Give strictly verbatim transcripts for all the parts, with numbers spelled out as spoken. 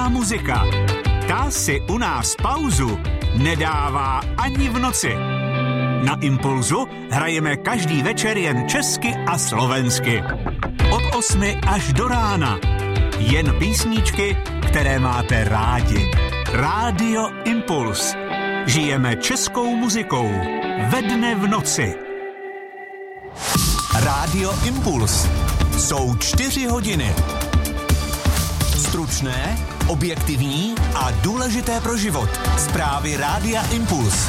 Česká muzika. Ta si u nás pauzu nedává ani v noci. Na Impulzu hrajeme každý večer jen česky a slovensky. Od osmi až do rána. Jen písničky, které máte rádi. Rádio Impuls. Žijeme českou muzikou. Ve dne v noci. Rádio Impuls. Jsou čtyři hodiny. Stručné, objektivní a důležité pro život. Zprávy Rádia Impuls.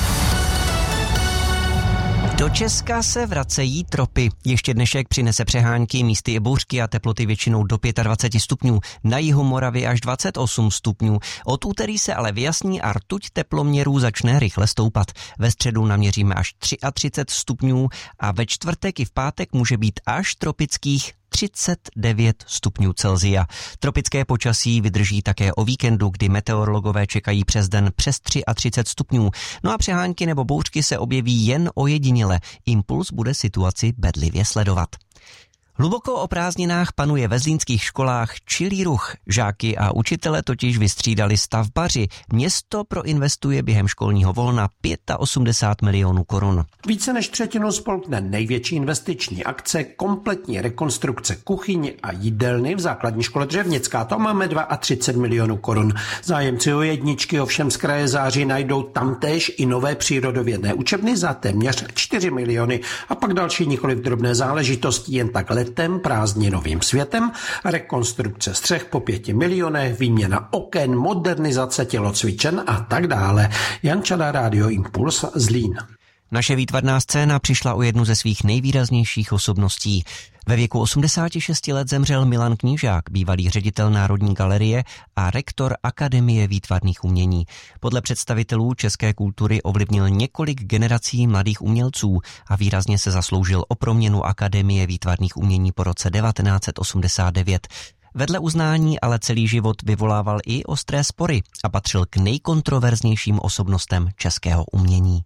Do Česka se vracejí tropy. Ještě dnešek přinese přehánky, místy i bouřky a teploty většinou do dvacet pět stupňů. Na jihu Moravy až dvacet osm stupňů. Od úterý se ale vyjasní a rtuť teploměrů začne rychle stoupat. Ve středu naměříme až třicet tři stupňů a ve čtvrtek i v pátek může být až tropických třicet devět stupňů Celsia. Tropické počasí vydrží také o víkendu, kdy meteorologové čekají přes den přes třicet tři stupňů. No a přehánky nebo bouřky se objeví jen ojediněle. Impuls bude situaci bedlivě sledovat. Hluboko o prázdninách panuje ve zlínských školách čilý ruch. Žáky a učitele totiž vystřídali stavbaři. Město proinvestuje během školního volna osmdesát pět milionů korun. Více než třetinu spolkne největší investiční akce, kompletní rekonstrukce kuchyň a jídelny v základní škole Dřevnická. To máme třicet dva milionů korun. Zájemci o jedničky ovšem z kraje září najdou tamtéž i nové přírodovědné učebny za téměř čtyři miliony a pak další nikoliv drobné záležitosti, jen tak letem prázdninovým světem, rekonstrukce střech po pěti milionech, výměna oken, modernizace tělocvičen a tak dále. Jan Čada, Rádio Impuls, Zlín. Naše výtvarná scéna přišla o jednu ze svých nejvýraznějších osobností. Ve věku osmdesáti šesti let zemřel Milan Knížák, bývalý ředitel Národní galerie a rektor Akademie výtvarných umění. Podle představitelů české kultury ovlivnil několik generací mladých umělců a výrazně se zasloužil o proměnu Akademie výtvarných umění po roce devatenáct set osmdesát devět. Vedle uznání ale celý život vyvolával i ostré spory a patřil k nejkontroverznějším osobnostem českého umění.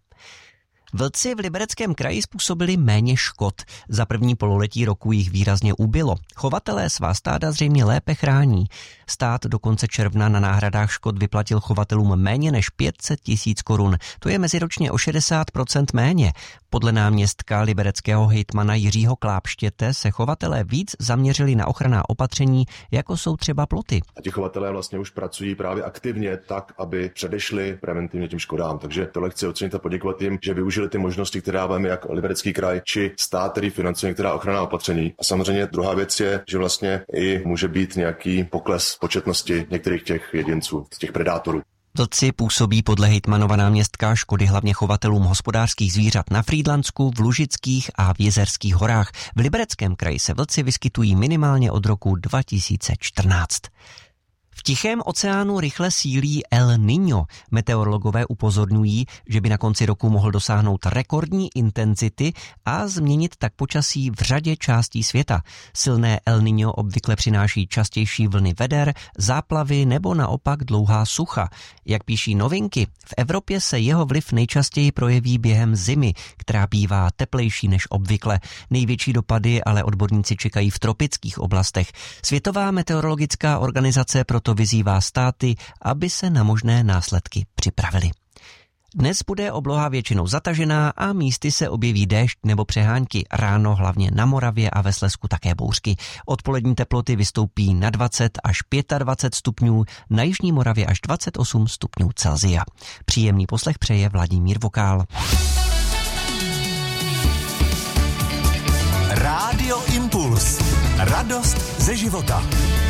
Vlci v Libereckém kraji způsobili méně škod. Za první pololetí roku jich výrazně ubylo. Chovatelé svá stáda zřejmě lépe chrání. Stát do konce června na náhradách škod vyplatil chovatelům méně než pět set tisíc korun. To je meziročně o šedesát procent méně. Podle náměstka libereckého hejtmana Jiřího Klápštěte se chovatelé víc zaměřili na ochranná opatření, jako jsou třeba ploty. A ti chovatelé vlastně už pracují právě aktivně tak, aby předešli preventivně tím škodám. Takže tohle chci ocenit a poděkovat jim, že využili ty možnosti, které dáváme jak Liberecký kraj, či stát, který financuje některá ochranná opatření. A samozřejmě druhá věc je, že vlastně i může být nějaký pokles početnosti některých těch jedinců, těch predátorů. Vlci působí podle hejtmanova náměstka škody hlavně chovatelům hospodářských zvířat na Frýdlansku, v Lužických a v Jizerských horách. V Libereckém kraji se vlci vyskytují minimálně od roku dva tisíce čtrnáct. V Tichém oceánu rychle sílí El Niño. Meteorologové upozorňují, že by na konci roku mohl dosáhnout rekordní intenzity a změnit tak počasí v řadě částí světa. Silné El Niño obvykle přináší častější vlny veder, záplavy nebo naopak dlouhá sucha. Jak píší Novinky, v Evropě se jeho vliv nejčastěji projeví během zimy, která bývá teplejší než obvykle. Největší dopady ale odborníci čekají v tropických oblastech. Světová meteorologická organizace proto vyzývá státy, aby se na možné následky připravili. Dnes bude obloha většinou zatažená a místy se objeví déšť nebo přehánky. Ráno hlavně na Moravě a ve Slezsku také bouřky. Odpolední teploty vystoupí na dvacet až dvacet pět stupňů, na jižní Moravě až dvacet osm stupňů Celsia. Příjemný poslech přeje Vladimír Vokál. Rádio Impuls. Radost ze života.